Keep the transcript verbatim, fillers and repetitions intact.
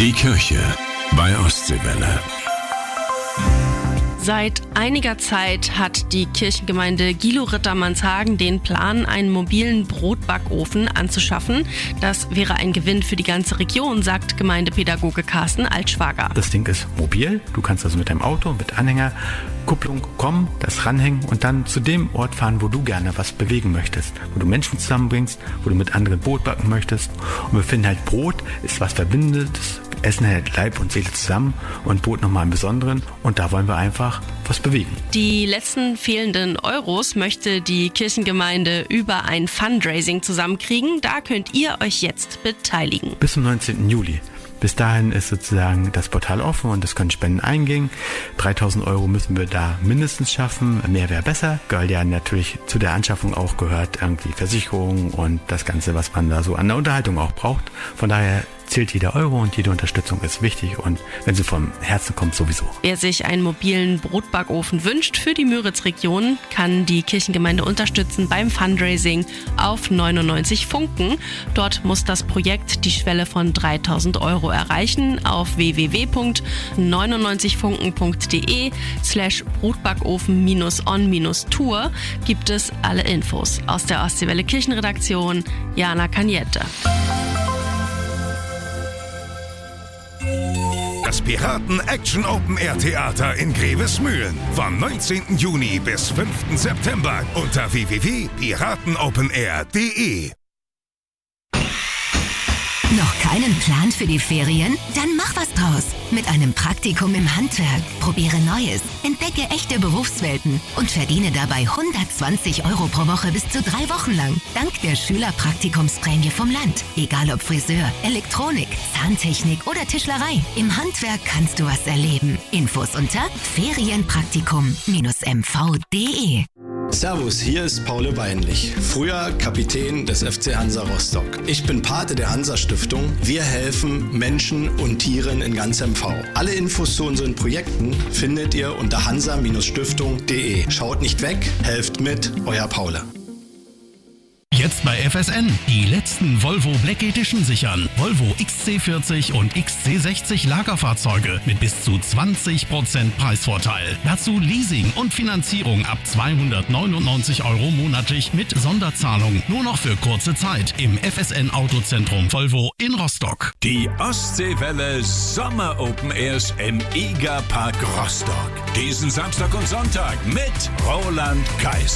Die Kirche bei Ostseewelle. Seit einiger Zeit hat die Kirchengemeinde Gilow-Rittermannshagen den Plan, einen mobilen Brotbackofen anzuschaffen. Das wäre ein Gewinn für die ganze Region, sagt Gemeindepädagoge Carsten Altschwager. Das Ding ist mobil. Du kannst also mit deinem Auto, mit Anhänger, Kupplung kommen, das ranhängen und dann zu dem Ort fahren, wo du gerne was bewegen möchtest, wo du Menschen zusammenbringst, wo du mit anderen Brot backen möchtest. Und wir finden halt, Brot ist was Verbindendes. Essen hält Leib und Seele zusammen und Brot nochmal im Besonderen. Und da wollen wir einfach was bewegen. Die letzten fehlenden Euros möchte die Kirchengemeinde über ein Fundraising zusammenkriegen. Da könnt ihr euch jetzt beteiligen. Bis zum neunzehnten Juli. Bis dahin ist sozusagen das Portal offen und es können Spenden eingehen. dreitausend Euro müssen wir da mindestens schaffen. Mehr wäre besser, weil ja natürlich zu der Anschaffung auch gehört irgendwie Versicherung und das Ganze, was man da so an der Unterhaltung auch braucht. Von daher zählt jeder Euro und jede Unterstützung ist wichtig und wenn sie vom Herzen kommt, sowieso. Wer sich einen mobilen Brotbackofen wünscht für die Müritz-Region, kann die Kirchengemeinde unterstützen beim Fundraising auf neunundneunzig Funken. Dort muss das Projekt die Schwelle von dreitausend Euro erreichen. Auf w w w punkt neunundneunzigfunken punkt de slash Brotbackofen on Tour gibt es alle Infos. Aus der Ostseewelle Kirchenredaktion, Jana Kaniette. Das Piraten Action Open Air Theater in Grevesmühlen vom neunzehnten Juni bis fünften September unter w w w punkt piratenopenair punkt de. Noch keinen Plan für die Ferien? Dann mach was draus. Mit einem Praktikum im Handwerk. Probiere Neues, entdecke echte Berufswelten und verdiene dabei hundertzwanzig Euro pro Woche bis zu drei Wochen lang. Dank der Schülerpraktikumsprämie vom Land. Egal ob Friseur, Elektronik, Zahntechnik oder Tischlerei. Im Handwerk kannst du was erleben. Infos unter ferienpraktikum m v punkt de. Servus, hier ist Paul Weinlich, früher Kapitän des F C Hansa Rostock. Ich bin Pate der Hansa-Stiftung. Wir helfen Menschen und Tieren in ganz M V. Alle Infos zu unseren Projekten findet ihr unter hansa Stiftung punkt de. Schaut nicht weg, helft mit, euer Paul. Jetzt bei F S N. Die letzten Volvo Black Edition sichern. Volvo X C vierzig und X C sechzig Lagerfahrzeuge mit bis zu zwanzig Prozent Preisvorteil. Dazu Leasing und Finanzierung ab zweihundertneunundneunzig Euro monatlich mit Sonderzahlung. Nur noch für kurze Zeit im F S N Autozentrum Volvo in Rostock. Die Ostseewelle Sommer Open Airs im Egerpark Rostock. Diesen Samstag und Sonntag mit Roland Kaiser.